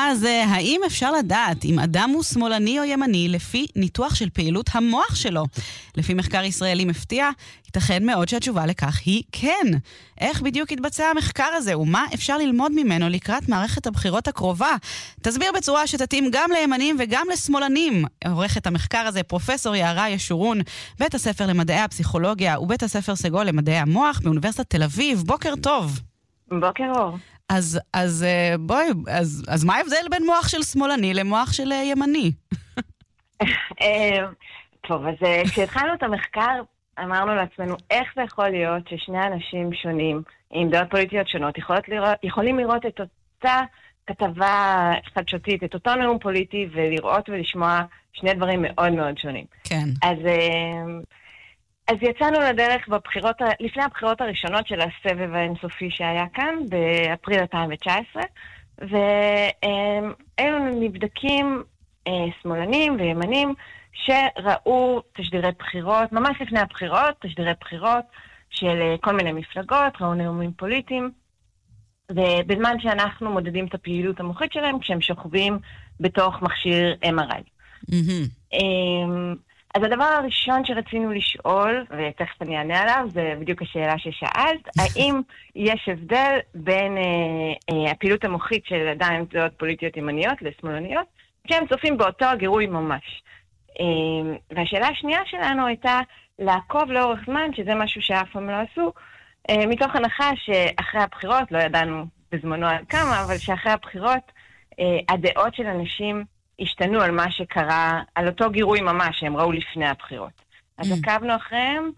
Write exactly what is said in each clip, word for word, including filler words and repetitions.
אז האם אפשר לדעת אם אדם הוא שמאלני או ימני לפי ניתוח של פעילות המוח שלו? לפי מחקר ישראלי מפתיע, ייתכן מאוד שהתשובה לכך היא כן. איך בדיוק יתבצע המחקר הזה ומה אפשר ללמוד ממנו לקראת מערכת הבחירות הקרובה? תסביר בצורה שתתאים גם לימנים וגם לשמאלנים. עורכת המחקר הזה פרופסור יערה ישורון, בית הספר למדעי הפסיכולוגיה ובית הספר סגול למדעי המוח באוניברסיטת תל אביב. בוקר טוב. בוקר אור. אז, אז בואי, אז, אז מה ההבדל בין מוח של שמאלני למוח של ימני? טוב, אז כשהתחלנו את המחקר, אמרנו לעצמנו, איך זה יכול להיות ששני אנשים שונים, עם דעות פוליטיות שונות, לראות, יכולים לראות את אותה כתבה חדשותית, את אותו נאום פוליטי, ולראות ולשמוע שני דברים מאוד מאוד שונים. כן. אז, אז יצאנו לדרך בבחירות, לפני הבחירות הראשונות של הסבב האינסופי שהיה כאן, באפריל אלפיים תשע עשרה, ואלו נבדקים שמאלנים וימנים, שראו תשדירי בחירות, ממש לפני הבחירות, תשדירי בחירות של כל מיני מפלגות, ראו נאומים פוליטיים, ובזמן שאנחנו מודדים את הפעילות המוחית שלהם, כשהם שוכבים בתוך מכשיר אם אר איי. Mm-hmm. אז הדבר הראשון שרצינו לשאול, ותכף אני אענה עליו, זה בדיוק השאלה ששאלת, האם יש הבדל בין אה, אה, הפעילות המוחית של אדם עם דעות פוליטיות ימניות לשמאלניות, כשהם צופים באותו גירוי ממש. והשאלה השנייה שלנו הייתה לעקוב לאורך זמן, שזה משהו שאף פעם לא עשו, מתוך הנחה שאחרי הבחירות, לא ידענו בזמנו עד כמה, אבל שאחרי הבחירות הדעות של אנשים השתנו על מה שקרה, על אותו גירוי ממש שהם ראו לפני הבחירות. אז עקבנו אחריהם,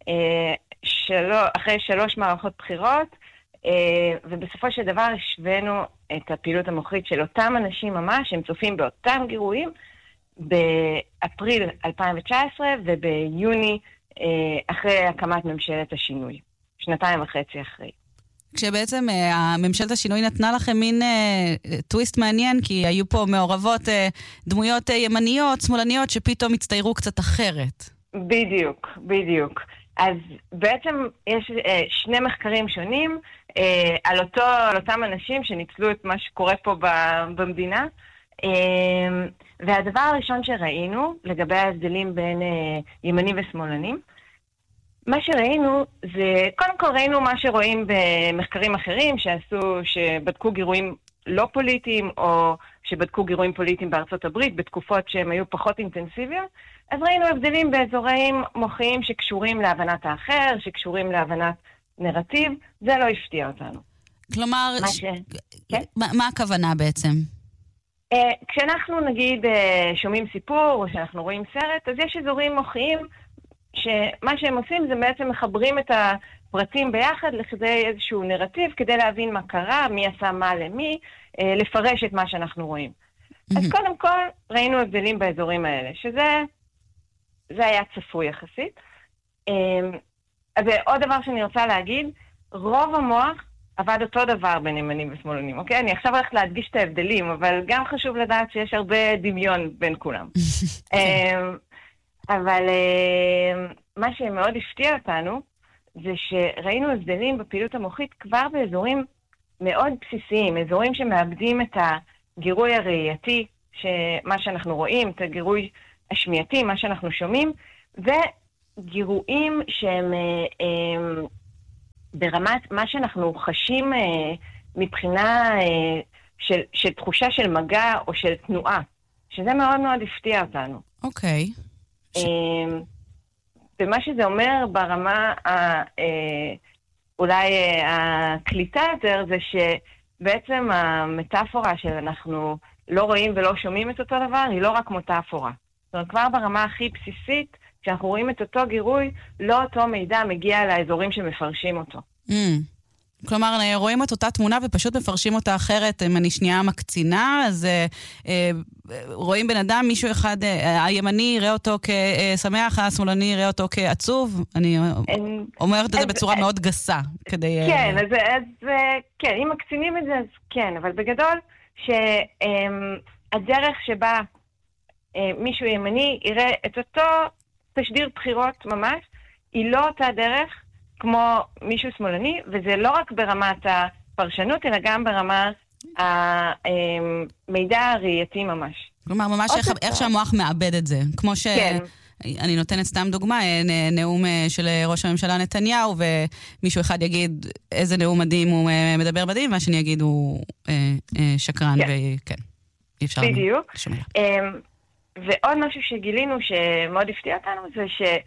אחרי שלוש מערכות בחירות, ובסופו של דבר השווינו את הפעילות המוחית של אותם אנשים ממש, הם צופים באותם גירויים, באפריל אלפיים תשע עשרה וביוני אחרי הקמת ממשלת השינוי, שנתיים וחצי אחרי. כשבעצם ממשלת השינוי נתנה לכם מין טוויסט מעניין, כי היו פה מעורבות דמויות ימניות, שמאלניות, שפתאום הצטיירו קצת אחרת. בדיוק, בדיוק. אז בעצם יש שני מחקרים שונים על, אותו, על אותם אנשים שניצלו את מה שקורה פה במדינה, והדבר הראשון שראינו לגבי ההבדלים בין ימנים ושמאלנים, מה שראינו זה, קודם כל ראינו מה שרואים במחקרים אחרים שעשו, שבדקו גירויים לא פוליטיים או שבדקו גירויים פוליטיים בארצות הברית בתקופות שהן היו פחות אינטנסיביות, אז ראינו הבדלים באזורים מוחיים שקשורים להבנת האחר, שקשורים להבנת נרטיב, זה לא הפתיע אותנו. כלומר, מה, ש... ש... כן? מה, מה הכוונה בעצם? Uh, כשאנחנו נגיד uh, שומעים סיפור או שאנחנו רואים סרט, אז יש אזורים מוחיים שמה שהם עושים זה בעצם מחברים את הפרטים ביחד לכדי איזשהו נרטיב כדי להבין מה קרה, מי עשה מה למי, uh, לפרש את מה שאנחנו רואים. Mm-hmm. אז קודם כל ראינו הבדלים באזורים האלה, שזה זה היה צפוי יחסית. Uh, ועוד דבר שאני רוצה להגיד, רוב המוח עבד אותו דבר בין ימנים ושמאלנים, אוקיי? אני עכשיו הולכת להדגיש את ההבדלים, אבל גם חשוב לדעת שיש הרבה דמיון בין כולם. אבל מה שמאוד הפתיע אותנו, זה שראינו הבדלים בפעילות המוחית כבר באזורים מאוד בסיסיים, אזורים שמאבדים את הגירוי הראייתי, מה שאנחנו רואים, את הגירוי השמיעתי, מה שאנחנו שומעים, וגירויים שהם ברמת מה שאנחנו חשים אה, מבחינה אה, של, של תחושה של מגע או של תנועה, שזה מאוד מאוד הפתיע אותנו. אוקיי. אה, ומה שזה אומר ברמה ה, אה, אולי אה, הקליטה יותר, זה שבעצם המטאפורה של אנחנו לא רואים ולא שומעים את אותו דבר, היא לא רק מטאפורה. זאת אומרת, כבר ברמה הכי בסיסית, כשאנחנו רואים את אותו גירוי, לא אותו מידע מגיע לאזורים שמפרשים אותו. Mm. כלומר, רואים את אותה תמונה ופשוט מפרשים אותה אחרת. אם אני שנייה מקצינה, אז אה, אה, רואים בן אדם, מישהו אחד, אה, הימני יראה אותו כשמח, השמאלני יראה אותו כעצוב. אני אין, אומרת את זה בצורה אה, מאוד גסה. כדי, כן, אה... אז, אז כן, אם מקצינים את זה, אז כן, אבל בגדול, שהדרך שבה אה, מישהו ימני יראה את אותו תשדיר בחירות ממש, היא לא אותה דרך כמו מישהו שמאלני, וזה לא רק ברמת הפרשנות, אלא גם ברמה המידע הראייתי ממש. כלומר, ממש איך, איך שהמוח מאבד את זה. כמו ש... כן. אני נותנת סתם דוגמה, נאום של ראש הממשלה נתניהו, ומישהו אחד יגיד איזה נאום מדהים הוא מדבר מדהים, והשני יגיד הוא שקרן, וכן, אי אפשר... בדיוק. ועוד משהו שגילינו שמאוד הפתיע אותנו, זה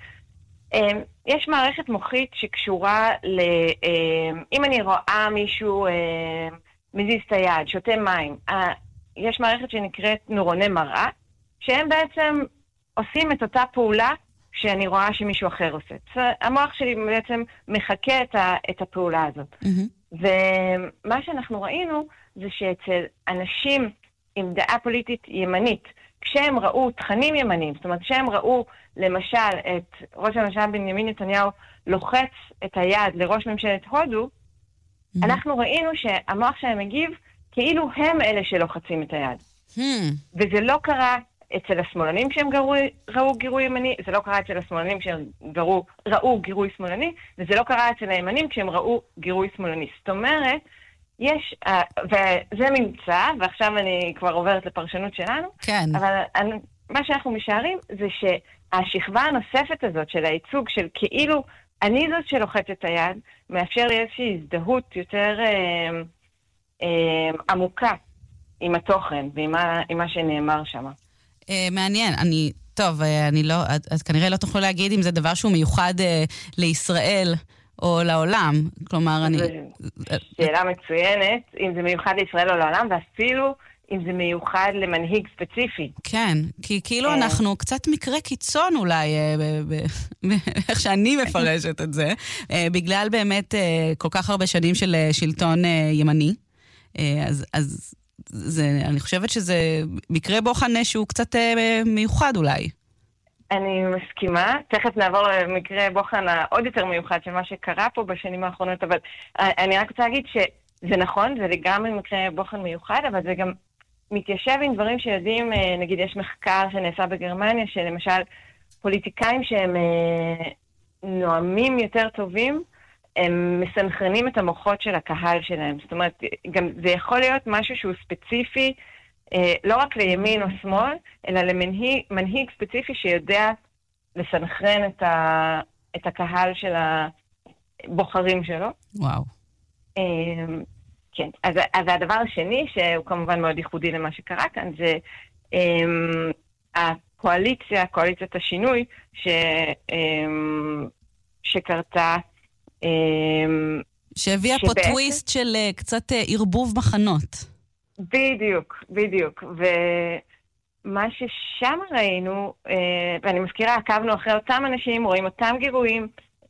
שיש מערכת מוחית שקשורה ל... אם אני רואה מישהו מזיז את היד, שותה מים, יש מערכת שנקראת נוירוני מראה, שהם בעצם עושים את אותה פעולה שאני רואה שמישהו אחר עושה. המוח שלי בעצם מחכה את, ה, את הפעולה הזאת. Mm-hmm. ומה שאנחנו ראינו זה שאצל אנשים עם דעה פוליטית ימנית, כשהם ראו תכנים ימניים, זאת אומרת, כשהם ראו למשל את ראש הממשלה בנימין נתניהו לוחץ את היד לראש ממשלת הודו, mm-hmm. אנחנו ראינו שהמוח שלהם מגיב כאילו הם אלה שלוחצים את היד. Mm-hmm. וזה לא קרה אצל השמאלנים שהם גרו, ראו גירוי ימני, זה לא קרה אצל השמאלנים כשהם גרו, ראו גירוי שמאלני, וזה לא קרה אצל הימנים כשהם ראו גירוי שמאלני. זאת אומרת, יש, וזה ממצא, ועכשיו אני כבר עוברת לפרשנות שלנו, כן. אבל אני, מה שאנחנו משערים זה שהשכבה הנוספת הזאת של הייצוג של כאילו אני זאת שלוחצת את היד, מאפשר לי איזושהי הזדהות יותר אה, אה, עמוקה עם התוכן ועם מה, עם מה שנאמר שם. Uh, מעניין, אני, טוב, uh, אני לא, אז כנראה לא תוכלו להגיד אם זה דבר שהוא מיוחד uh, לישראל או לעולם, כלומר אני... שאלה מצוינת, אם זה מיוחד לישראל או לעולם, ואפילו אם זה מיוחד למנהיג ספציפי. כן, כי כאילו אנחנו קצת מקרה קיצון אולי, איך שאני מפרשת את זה, בגלל באמת כל כך הרבה שנים של שלטון ימני, אז... אז זה, אני חושבת שזה מקרה בוחן שהוא קצת אה, מיוחד אולי. אני מסכימה. תכף נעבור למקרה בוחן העוד יותר מיוחד של מה שקרה פה בשנים האחרונות, אבל אני רק רוצה להגיד שזה נכון, זה לגמרי מקרה בוחן מיוחד, אבל זה גם מתיישב עם דברים שיודעים, נגיד יש מחקר שנעשה בגרמניה, שלמשל פוליטיקאים שהם אה, נואמים יותר טובים, הם מסנכרנים את המוחות של הקהל שלהם. זאת אומרת, גם זה יכול להיות משהו שהוא ספציפי, אה, לא רק לימין או שמאל, אלא למנהיג מנהיג ספציפי שיודע לסנכרן את, ה, את הקהל של הבוחרים שלו. וואו. אה, כן, אז, אז הדבר השני, שהוא כמובן מאוד ייחודי למה שקרה כאן, זה אה, הקואליציה, קואליציית השינוי, ש, אה, שקרתה, שהביאה פה טוויסט של קצת ערבוב מחנות. בדיוק, בדיוק. ומה ששם ראינו, ואני מזכירה, עקבנו אחרי אותם אנשים, רואים אותם גירויים,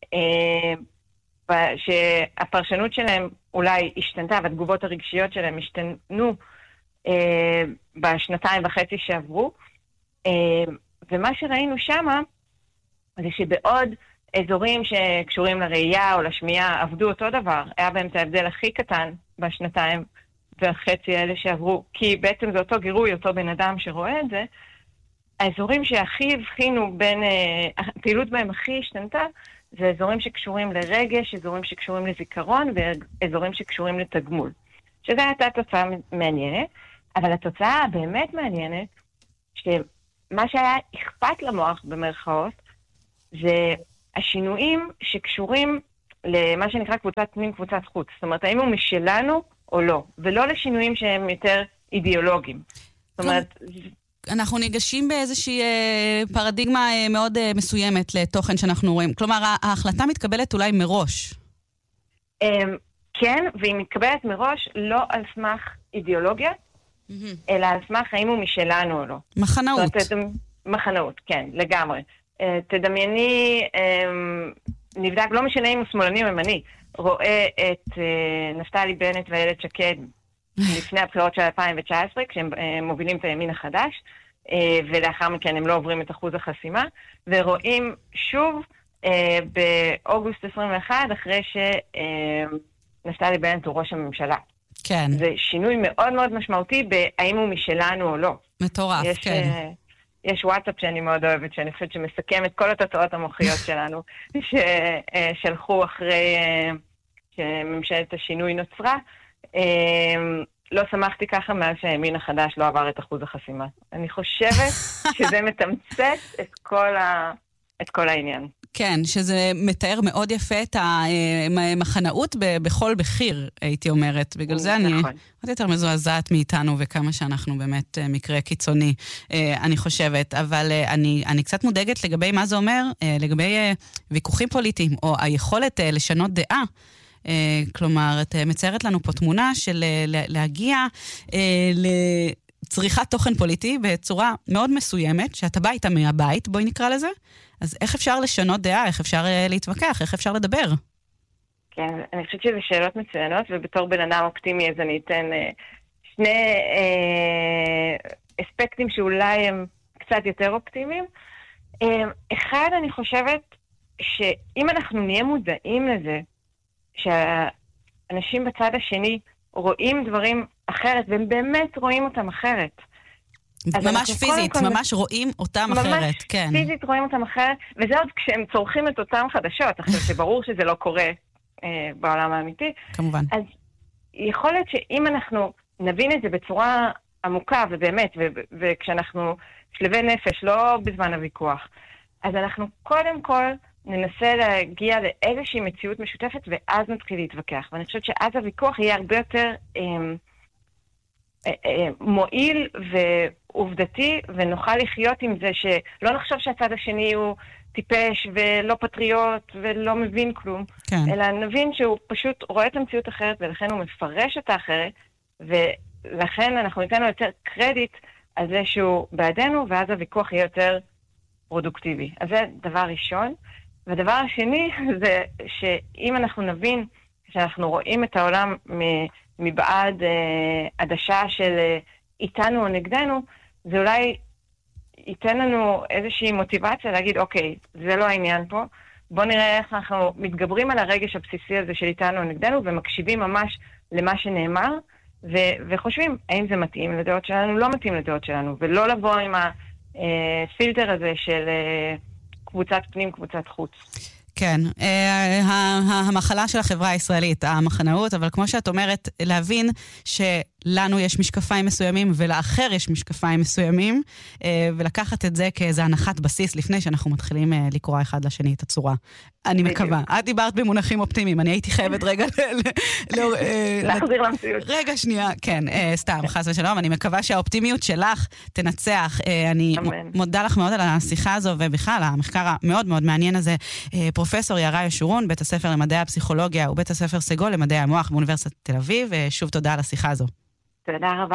שהפרשנות שלהם אולי השתנתה, והתגובות הרגשיות שלהם השתנו בשנתיים וחצי שעברו. ומה שראינו שם, זה שבעוד אזורים שקשורים לראייה או לשמיעה עבדו אותו דבר. היה בהם את ההבדל הכי קטן בשנתיים וחצי האלה שעברו, כי בעצם זה אותו גירוי, אותו בן אדם שרואה את זה. האזורים שהכי הבחינו בין, הפעילות בהם הכי השתנתה, זה אזורים שקשורים לרגש, אזורים שקשורים לזיכרון ואזורים שקשורים לתגמול. שזו הייתה תוצאה מעניינת, אבל התוצאה הבאמת מעניינת, שמה שהיה אכפת למוח במרכאות, זה השינויים שקשורים למה שנקרא קבוצת פנים, קבוצת חוץ. זאת אומרת, האם הוא משלנו או לא, ולא לשינויים שהם יותר אידיאולוגיים. זאת אומרת... אנחנו ניגשים באיזושהי פרדיגמה מאוד מסוימת לתוכן שאנחנו רואים. כלומר, ההחלטה מתקבלת אולי מראש. כן, והיא מתקבלת מראש לא על סמך אידיאולוגיה, אלא על סמך האם הוא משלנו או לא. מחנאות. מחנאות, כן, לגמרי. תדמייני, נבדק, לא משנה אם הוא שמאלני או ימני, רואה את נפתלי בנט ואיילת שקד לפני הבחירות של אלפיים תשע עשרה, כשהם מובילים את הימין החדש, ולאחר מכן הם לא עוברים את אחוז החסימה, ורואים שוב באוגוסט עשרים ואחת, אחרי שנפתלי בנט הוא ראש הממשלה. כן. זה שינוי מאוד מאוד משמעותי בהאם הוא משלנו או לא. מטורף, יש, כן. יש וואטסאפ שאני מאוד אוהבת, שאני חושבת שמסכם את כל התוצאות המוחיות שלנו, ששלחו אחרי שממשלת השינוי נוצרה, לא שמחתי ככה מאז שהימין החדש לא עבר את אחוז החסימה. אני חושבת שזה מתמצת את כל, ה... את כל העניין. כן, שזה מתאר מאוד יפה את המחנאות בכל בחיר, הייתי אומרת. בגלל זה אני עוד יותר מזועזעת מאיתנו, וכמה שאנחנו באמת מקרה קיצוני, אני חושבת. אבל אני, אני קצת מודאגת לגבי מה זה אומר, לגבי ויכוחים פוליטיים, או היכולת לשנות דעה. כלומר, את מציירת לנו פה תמונה של להגיע לצריכת תוכן פוליטי בצורה מאוד מסוימת, שאתה בא איתה מהבית, בואי נקרא לזה. אז איך אפשר לשנות דעה? איך אפשר להתווכח? איך אפשר לדבר? כן, אני חושבת שזה שאלות מצוינות, ובתור בן אדם אופטימי, אז אני אתן שני אספקטים שאולי הם קצת יותר אופטימיים. אחד, אני חושבת שאם אנחנו נהיה מודעים לזה, שאנשים בצד השני רואים דברים אחרת, והם באמת רואים אותם אחרת. ממש פיזית, ממש רואים אותם אחרת, כן. ממש פיזית רואים אותם אחרת, וזה עוד כשהם צורכים את אותם חדשות, עכשיו שברור שזה לא קורה אה, בעולם האמיתי. כמובן. אז יכול להיות שאם אנחנו נבין את זה בצורה עמוקה, ובאמת, ו- ו- וכשאנחנו שלבי נפש, לא בזמן הוויכוח, אז אנחנו קודם כל ננסה להגיע לאיזושהי מציאות משותפת, ואז נתחיל להתווכח. ואני חושבת שאז הוויכוח יהיה הרבה יותר אה, אה, אה, מועיל ועובדתי, ונוכל לחיות עם זה שלא נחשוב שהצד השני הוא טיפש ולא פטריוט ולא מבין כלום, כן. אלא נבין שהוא פשוט רואה את המציאות אחרת, ולכן הוא מפרש את האחרת, ולכן אנחנו ניתן לו יותר קרדיט על זה שהוא בעדנו, ואז הוויכוח יהיה יותר פרודוקטיבי. אז זה דבר ראשון. והדבר השני זה שאם אנחנו נבין שאנחנו רואים את העולם מבעד אה, עדשה של אה, איתנו או נגדנו, זה אולי ייתן לנו איזושהי מוטיבציה להגיד, אוקיי, זה לא העניין פה, בוא נראה איך אנחנו מתגברים על הרגש הבסיסי הזה של איתנו או נגדנו, ומקשיבים ממש למה שנאמר, ו- וחושבים האם זה מתאים לדעות שלנו, לא מתאים לדעות שלנו, ולא לבוא עם הפילטר הזה של אה, קבוצת פנים, קבוצת חוץ. כן, המחלה של החברה הישראלית, המחנאות, אבל כמו שאת אומרת, להבין שלנו יש משקפיים מסוימים ולאחר יש משקפיים מסוימים, ולקחת את זה כאיזו הנחת בסיס לפני שאנחנו מתחילים לקרוא אחד לשני את הצורה. אני מקווה. את דיברת במונחים אופטימיים, אני הייתי חייבת רגע להחזיר למציאות. רגע שנייה, כן, סתם, חס ושלום, אני מקווה שהאופטימיות שלך תנצח. אני מודה לך מאוד על השיחה הזו, ובכלל, המחקר המאוד מאוד מעניין הזה, פרופסור יערה ישורון, בית הספר למדעי הפסיכולוגיה ובית הספר סגול למדעי המוח באוניברסיטת תל אביב, ושוב תודה על השיחה הזו. תודה רבה.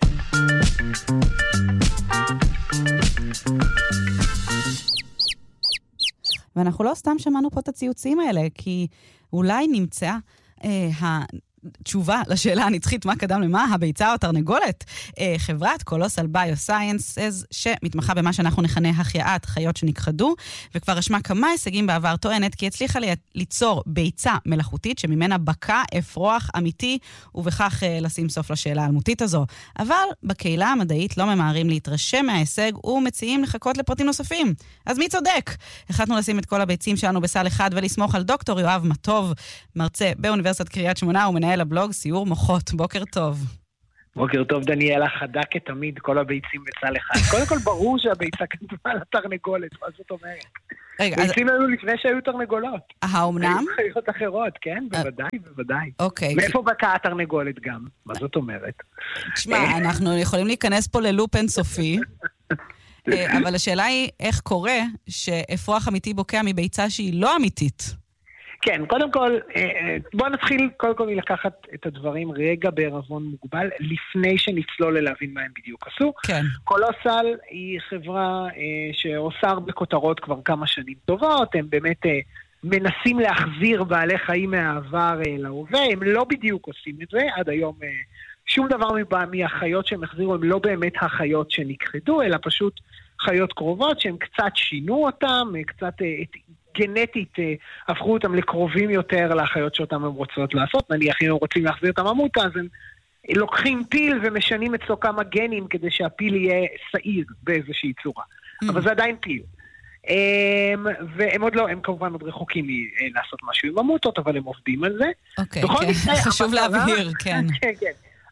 ואנחנו לא סתם שמענו פה את הציוצים האלה, כי אולי נמצאה אה, התשובה לשאלה הנצחית מה קדם למה, הביצה או תרנגולת. אה, חברת קולוסל ביו-סיינסס, שמתמחה במה שאנחנו נכנה החייאת חיות שנכחדו, וכבר רשמה כמה הישגים בעבר, טוענת כי הצליחה ליצור ביצה מלאכותית, שממנה בקע אפרוח אמיתי, ובכך אה, לשים סוף לשאלה האלמותית הזו. אבל בקהילה המדעית לא ממהרים להתרשם מההישג, ומציעים לחכות לפרטים נוספים. אז מי צודק? החלטנו לשים את כל הביצים שלנו בסל אחד, ולסמוך על דוקטור יואב מטוב, מרצה באוניברסיטת קריית שמונה, ומנהל הבלוג סיור מוחות. בוקר טוב. בוקר טוב, דניאלה, חדה כתמיד, כל הביצים בסל אחד. קודם כל ברור שהביצה כתובה לתרנגולת, מה זאת אומרת? ביצים לנו לפני שהיו תרנגולות. האומנם? היו חיות אחרות, כן, בוודאי, בוודאי. אוקיי. מאיפה בקעה התרנגולת גם? מה זאת אומרת? תשמע, אנחנו יכולים להיכנס פה ללופ אינסופי, אבל השאלה היא איך קורה שאפרוח אמיתי בוקע מביצה שהיא לא אמיתית. כן, קודם כל, בואו נתחיל קודם כל מלקחת את הדברים רגע בערבון מוגבל, לפני שנצלול ללהבין מה הם בדיוק עשו. כן. קולוסל היא חברה שעושה הרבה כותרות כבר כמה שנים טובות, הם באמת מנסים להחזיר בעלי חיים מהעבר להווה, הם לא בדיוק עושים את זה, עד היום שום דבר מהחיות שהם החזירו הם לא באמת החיות שנכחדו, אלא פשוט חיות קרובות שהם קצת שינו אותם, קצת גנטית הפכו אותם לקרובים יותר לחיות שאותם הם רוצות לעשות. נניח אם הם רוצים להחזיר את הממותה, אז הם לוקחים פיל ומשנים אצלו כמה גנים כדי שהפיל יהיה שעיר באיזושהי צורה. Mm. אבל זה עדיין פיל. והם עוד לא, הם כמובן עוד רחוקים לעשות משהו עם ממוטות, אבל הם עובדים על זה. אוקיי, כן. חשוב להבהיר, כן. כן, כן.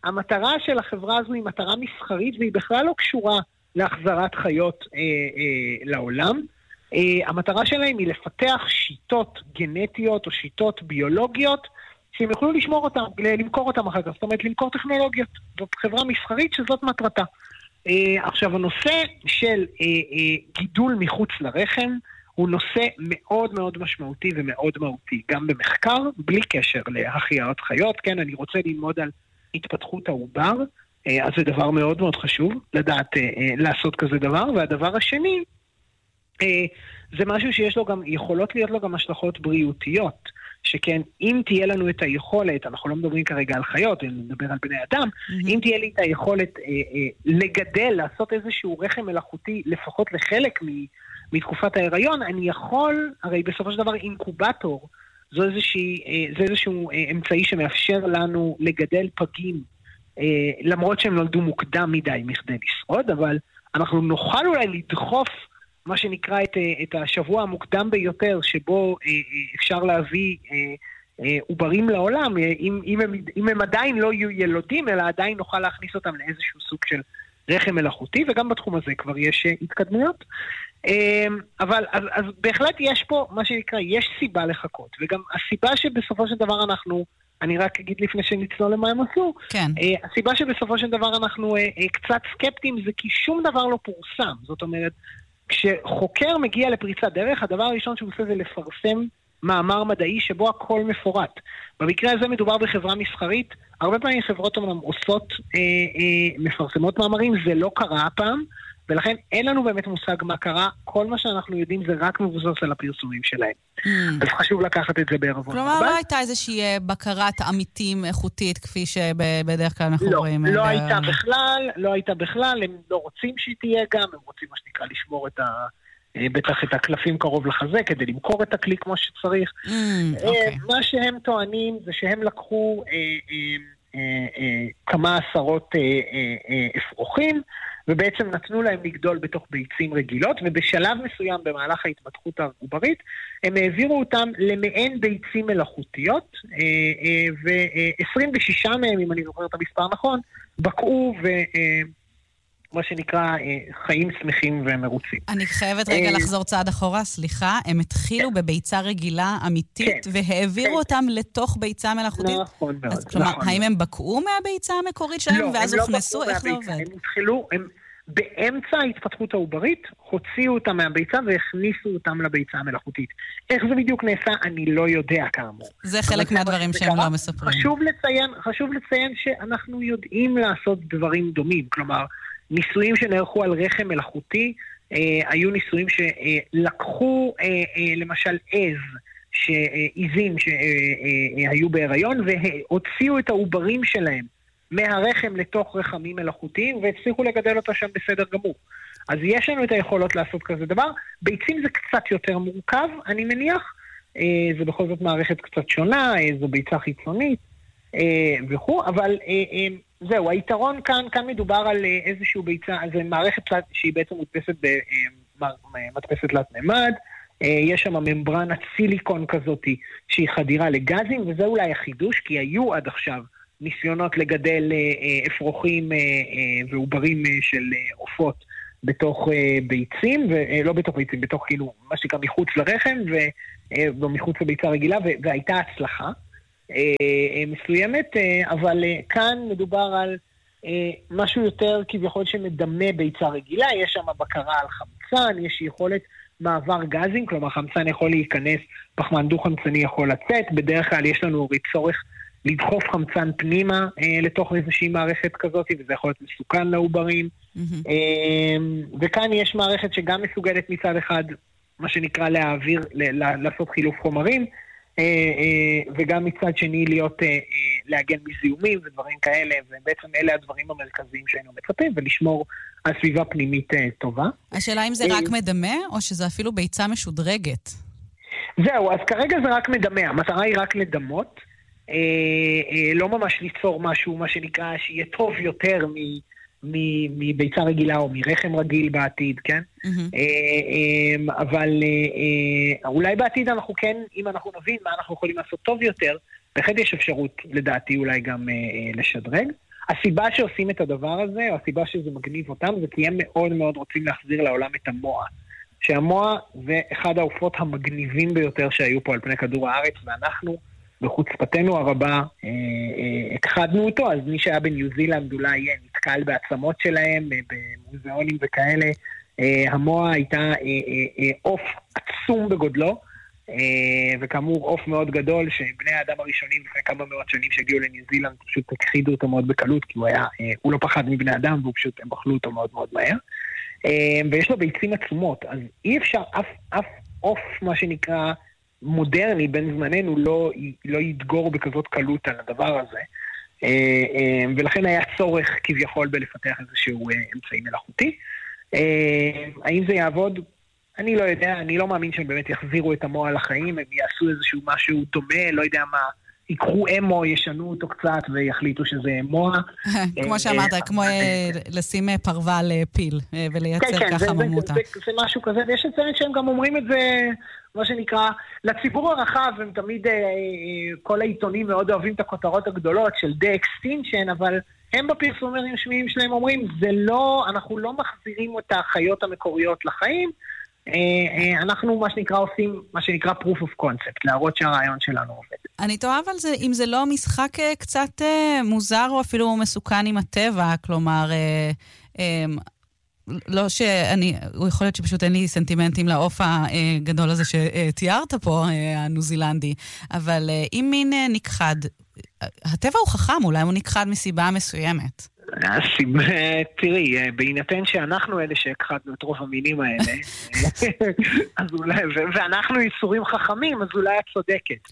המטרה של החברה הזו היא מטרה מסחרית, והיא בכלל לא קשורה להחזרת חיות אה, אה, לעולם. אה, המטרה שלהם היא לפתח שיטות גנטיות או שיטות ביולוגיות, שהם יוכלו לשמור אותם, למכור אותם אחר כך, זאת אומרת, למכור טכנולוגיות. זאת חברה מסחרית שזאת מטרתה. Uh, עכשיו, הנושא של uh, uh, גידול מחוץ לרחם, הוא נושא מאוד מאוד משמעותי ומאוד מהותי, גם במחקר, בלי קשר להחייאת חיות, כן, אני רוצה ללמוד על התפתחות העובר, uh, אז זה דבר מאוד מאוד חשוב, לדעת uh, uh, לעשות כזה דבר, והדבר השני, uh, זה משהו שיש לו גם, יכולות להיות לו גם השלכות בריאותיות, שכן, אם תהיה לנו את היכולת, אנחנו לא מדברים כרגע על חיות, אני מדבר על בני אדם, mm-hmm. אם תהיה לי את היכולת אה, אה, לגדל, לעשות איזשהו רחם מלאכותי, לפחות לחלק מ, מתקופת ההיריון, אני יכול, הרי בסופו של דבר אינקובטור, זו איזושהי, אה, זה איזשהו אה, אמצעי שמאפשר לנו לגדל פגים, אה, למרות שהם נולדו מוקדם מדי מכדי לשרוד, אבל אנחנו נוכל אולי לדחוף, מה שנקרא את, את השבוע המוקדם ביותר, שבו אה, אפשר להביא אה, אה, עוברים לעולם, אם, אם, הם, אם הם עדיין לא יהיו ילודים, אלא עדיין נוכל להכניס אותם לאיזשהו סוג של רחם מלאכותי, וגם בתחום הזה כבר יש אה, התקדמויות. אה, אבל אז, אז בהחלט יש פה, מה שנקרא, יש סיבה לחכות, וגם הסיבה שבסופו של דבר אנחנו, אני רק אגיד לפני שנצלול למה הם עשו, כן. אה, הסיבה שבסופו של דבר אנחנו אה, אה, קצת סקפטיים, זה כי שום דבר לא פורסם, זאת אומרת, כשחוקר מגיע לפריצת דרך, הדבר הראשון שהוא עושה זה לפרסם מאמר מדעי שבו הכל מפורט. במקרה הזה מדובר בחברה מסחרית, הרבה פעמים חברות אומנם עושות, אה, אה, מפרסמות מאמרים, זה לא קרה הפעם, ולכן אין לנו באמת מושג מה קרה, כל מה שאנחנו יודעים זה רק מבוסס על הפרסומים שלהם. Mm. אז חשוב לקחת את זה בערבון. כלומר, לא הייתה איזושהי בקרת עמיתים איכותית, כפי שבדרך כלל אנחנו לא, רואים? לא ב... הייתה בכלל, לא הייתה בכלל, הם לא רוצים שהיא תהיה גם, הם רוצים מה שנקרא לשמור את ה... בטח את הקלפים קרוב לחזה, כדי למכור את הכלי כמו שצריך. Mm, okay. מה שהם טוענים זה שהם לקחו אה, אה, אה, אה, כמה עשרות אה, אה, אה, אפרוחים, ובעצם נתנו להם לגדול בתוך ביצים רגילות, ובשלב מסוים במהלך ההתפתחות העוברית, הם העבירו אותם למעין ביצים מלאכותיות, ו-עשרים ושש מהם, אם אני זוכר את המספר נכון, בקעו ומה שנקרא חיים שמחים ומרוצים. אני חייבת רגע לחזור צעד אחורה, סליחה, הם התחילו בביצה רגילה אמיתית, והעבירו אותם לתוך ביצה מלאכותית? נכון מאוד. אז כלומר, האם הם בקעו מהביצה המקורית שלהם, ואז הוכנסו? איך זה עובד? הם התחילו, הם באמצע ההתפתחות העוברית, הוציאו אותם מהביצה והכניסו אותם לביצה המלאכותית. איך זה בדיוק נעשה, אני לא יודע כאמור. זה חלק מהדברים שהם לא מספרים. חשוב לציין, חשוב לציין שאנחנו יודעים לעשות דברים דומים, כלומר, ניסויים שנערכו על רחם מלאכותי, אה, היו ניסויים שלקחו אה, אה, למשל עז, שעיזים שהיו בהיריון, והוציאו את העוברים שלהם מהרחם לתוך רחמים מלאכותיים, והצליחו לגדל אותה שם בסדר גמור. אז יש לנו את היכולות לעשות כזה דבר. ביצים זה קצת יותר מורכב, אני מניח. אה, זה בכל זאת מערכת קצת שונה, אה, זו ביצה חיצונית אה, וכו', אבל אה, אה, זהו, היתרון כאן, כאן מדובר על אה, איזשהו ביצה, אז זה מערכת שהיא בעצם מודפסת במדפסת תלת ממד, אה, יש שם ממברנת סיליקון כזאת שהיא חדירה לגזים, וזה אולי החידוש, כי היו עד עכשיו ניסיונות לגדל אפרוחים ועוברים של עופות בתוך ביצים, ולא בתוך ביצים, בתוך כאילו מה שנקרא מחוץ לרחם, ומחוץ לביצה רגילה, והייתה הצלחה מסוימת, אבל כאן מדובר על משהו יותר כביכול שמדמה ביצה רגילה, יש שם בקרה על חמצן, יש יכולת מעבר גזים, כלומר חמצן יכול להיכנס, פחמן דו-חמצני יכול לצאת, בדרך כלל יש לנו צורך לדחוף חמצן פנימה אה, לתוך איזושהי מערכת כזאת, וזה יכול להיות מסוכן לעוברים. Mm-hmm. אה, וכאן יש מערכת שגם מסוגלת מצד אחד, מה שנקרא להעביר, ל- ל- לעשות חילוף חומרים, אה, אה, וגם מצד שני להיות, אה, אה, להגן מזיהומים ודברים כאלה, ובעצם אלה הדברים המרכזיים שהיינו מצפים, ולשמור על סביבה פנימית אה, טובה. השאלה אם זה אה, רק מדמה, או שזה אפילו ביצה משודרגת? זהו, אז כרגע זה רק מדמה, המטרה היא רק לדמות, אה, אה, לא ממש ליצור משהו, מה שנקרא, שיהיה טוב יותר מביצה רגילה או מרחם רגיל בעתיד, כן? Mm-hmm. אה, אה, אבל אה, אולי בעתיד אנחנו כן, אם אנחנו נבין מה אנחנו יכולים לעשות טוב יותר, בהחלט יש אפשרות לדעתי אולי גם אה, לשדרג. הסיבה שעושים את הדבר הזה, או הסיבה שזה מגניב אותם, זה כי הם מאוד מאוד רוצים להחזיר לעולם את המוע. שהמוע זה אחד העופות המגניבים ביותר שהיו פה על פני כדור הארץ, ואנחנו בחוצפתנו הרבה אה, אה, הכחדנו אותו, אז מי שהיה בניו זילנד אולי נתקל בעצמות שלהם, אה, במוזיאונים וכאלה. אה, המוע הייתה עוף אה, אה, אה, עצום בגודלו, אה, וכאמור עוף מאוד גדול, שבני האדם הראשונים לפני כמה מאות שנים שהגיעו לניו זילנד פשוט הכחידו אותו מאוד בקלות, כי הוא היה, אה, הוא לא פחד מבני אדם, והוא פשוט, הם אכלו אותו מאוד מאוד מהר. אה, ויש לו ביצים עצומות, אז אי אפשר, אף, אף עוף, מה שנקרא, מודרני בין זמננו לא, לא יתגור בכזאת קלות על הדבר הזה, ולכן היה צורך כביכול בלפתח איזשהו אמצעי מלאכותי. האם זה יעבוד? אני לא יודע, אני לא מאמין שהם באמת יחזירו את המוע לחיים, הם יעשו איזשהו משהו דומה, לא יודע מה, יקחו אמו, ישנו אותו קצת ויחליטו שזה מוע. כמו שאמרת, כמו לשים פרווה על פיל ולייצר ככה ממותה. זה משהו כזה, ויש לציין שהם גם אומרים את זה, מה שנקרא, לציבור הרחב, הם תמיד, כל העיתונים מאוד אוהבים את הכותרות הגדולות של The Extinction, אבל הם בפרסומים רשמיים שלהם אומרים, זה לא, אנחנו לא מחזירים את החיות המקוריות לחיים, אנחנו מה שנקרא עושים, מה שנקרא proof of concept, להראות שהרעיון שלנו עובד. אני תוהה אבל זה, אם זה לא משחק קצת מוזר או אפילו מסוכן עם הטבע, כלומר, לא שאני, הוא יכול להיות שפשוט אין לי סנטימנטים לעוף הגדול הזה שתיארת פה, הניו זילנדי, אבל אם מין נכחד, הטבע הוא חכם, אולי הוא נכחד מסיבה מסוימת. תראי, בהינתן שאנחנו אלה שהכחדנו את רוב המינים האלה, אז אולי, ואנחנו ייסורים חכמים, אז אולי את צודקת.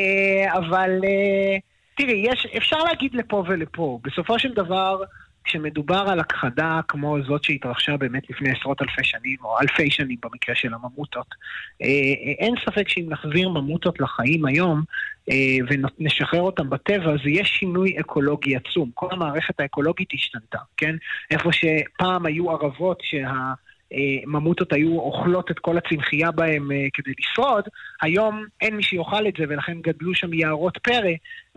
אבל תראי, אפשר להגיד לפה ולפה, בסופו של דבר, כשמדובר על הכחדה כמו זאת שהתרחשה באמת לפני עשרות אלפי שנים, או אלפי שנים במקרה של הממוטות, אין ספק שאם נחזיר ממוטות לחיים היום, ונשחרר אותם בטבע, אז יש שינוי אקולוגי עצום. כל המערכת האקולוגית השתנתה, כן? איפה שפעם היו ערבות שה... ממוטות היו אוכלות את כל הצמחייה בהם כדי לשרוד, היום אין מי שיוכל את זה, ולכן גדלו שם יערות פרא,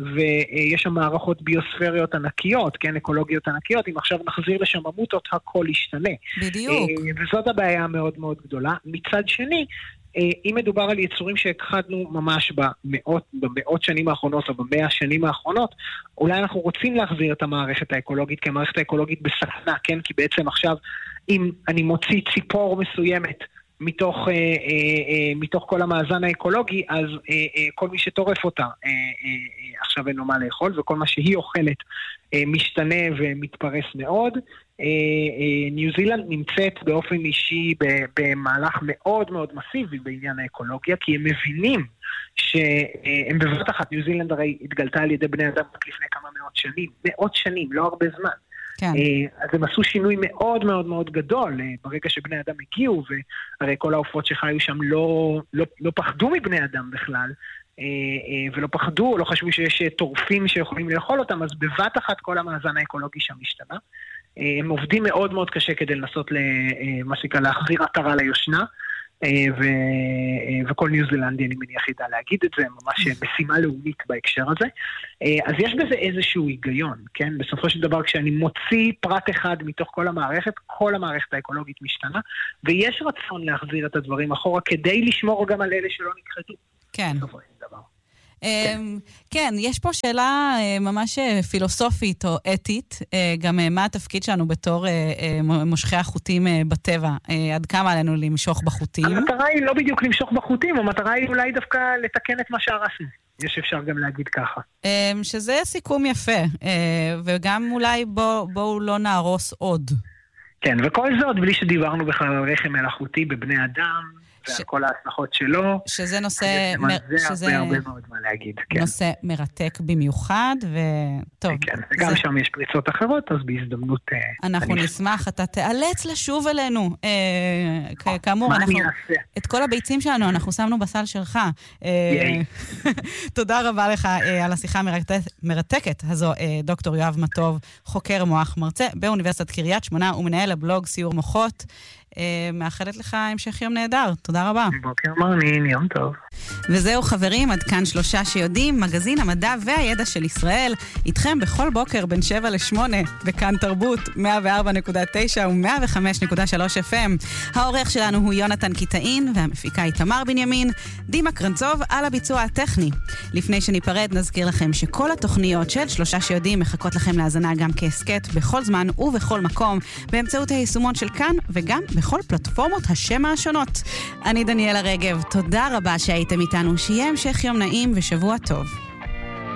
ויש שם מערכות ביוספריות ענקיות, כן, אקולוגיות ענקיות, אם עכשיו נחזיר לשם ממוטות, הכל ישתנה. בדיוק. וזאת הבעיה המאוד מאוד גדולה. מצד שני, אם מדובר על יצורים שהכחדנו ממש במאות, במאות שנים האחרונות, או במאה השנים האחרונות, אולי אנחנו רוצים להחזיר את המערכת האקולוגית, כי המערכת האקולוגית בסכנה, כן, כי בעצם עכשיו, אם אני מוציא ציפור מסוימת מתוך, אה, אה, אה, מתוך כל המאזן האקולוגי, אז אה, אה, כל מי שטורף אותה אה, אה, עכשיו אין לו מה לאכול, וכל מה שהיא אוכלת אה, משתנה ומתפרס מאוד. אה, אה, ניו זילנד נמצאת באופן אישי במהלך מאוד מאוד מסיבי בעניין האקולוגיה, כי הם מבינים שהם בבת אחת, ניו זילנד הרי התגלתה על ידי בני אדם לפני כמה מאות שנים, מאות שנים, לא הרבה זמן. כן. אז הם עשו שינוי מאוד מאוד מאוד גדול ברגע שבני אדם הגיעו, והרי כל העופות שחיו שם לא, לא, לא פחדו מבני אדם בכלל, ולא פחדו, לא חשבו שיש טורפים שיכולים לאכול אותם, אז בבת אחת כל המאזן האקולוגי שם השתנה. הם עובדים מאוד מאוד קשה כדי לנסות למה שנקרא להחזיר עטרה ליושנה, ו... וכל ניו זילנדי אני מניח ידע להגיד את זה, ממש משימה לאומית בהקשר הזה. אז יש בזה איזשהו היגיון, כן? בסופו של דבר כשאני מוציא פרט אחד מתוך כל המערכת, כל המערכת האקולוגית משתנה, ויש רצון להחזיר את הדברים אחורה כדי לשמור גם על אלה שלא נכחדו. כן. בסופו של דבר. כן, יש פה שאלה ממש פילוסופית או אתית, גם מה התפקיד שלנו בתור מושכי החוטים בטבע, עד כמה עלינו למשוך בחוטים? המטרה היא לא בדיוק למשוך בחוטים, המטרה היא אולי דווקא לתקן את מה שהרסנו. יש אפשר גם להגיד ככה. שזה סיכום יפה, וגם אולי בואו לא נהרוס עוד. כן, וכל זאת בלי שדיברנו בכלל על רחם מלאכותי בבני אדם, ועל כל ההצלחות שלו. שזה נושא... זה הרבה מאוד מה להגיד. נושא מרתק במיוחד, וטוב. כן, וגם שם יש פריצות אחרות, אז בהזדמנות... אנחנו נשמח, אתה תיאלץ לשוב אלינו. כאמור, אנחנו... את כל הביצים שלנו, אנחנו שמנו בסל שלך. תודה רבה לך על השיחה המרתקת הזו, דוקטור יואב מטוב, חוקר מוח, מרצה באוניברסיטת קריית שמונה, ומנהל הבלוג סיור מוחות. מאחלת לך המשך יום נהדר. תודה רבה. בוקר מרנין, יום טוב. וזהו חברים, עד כאן שלושה שיודעים, מגזין המדע והידע של ישראל, איתכם בכל בוקר בין שבע לשמונה, בכאן תרבות, מאה וארבע נקודה תשע ו-מאה וחמש נקודה שלוש אף אם. העורך שלנו הוא יונתן קיטאין, והמפיקה היא תמר בנימין, דימה קרנצוב על הביצוע הטכני. לפני שניפרד נזכיר לכם שכל התוכניות של שלושה שיודעים מחכות לכם להאזנה גם כעסקט בכל זמן ובכל מקום, באמצעות היישומון של כאן וגם בכל פלטפורמות השם השונות. אני דניאלה רגב, תודה רבה שהייתם איתנו, שיהיה המשך יום נעים ושבוע טוב.